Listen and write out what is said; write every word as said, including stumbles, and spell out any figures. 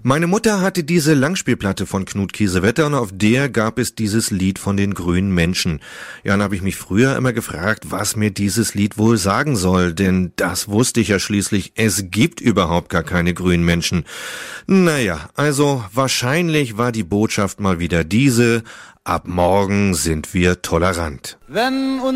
Meine Mutter hatte diese Langspielplatte von Knut Kiesewetter und auf der gab es dieses Lied von den grünen Menschen. Ja, dann habe ich mich früher immer gefragt, was mir dieses Lied wohl sagen soll, denn das wusste ich ja schließlich, es gibt überhaupt gar keine grünen Menschen. Naja, also wahrscheinlich war die Botschaft mal wieder diese: Ab morgen sind wir tolerant. Wenn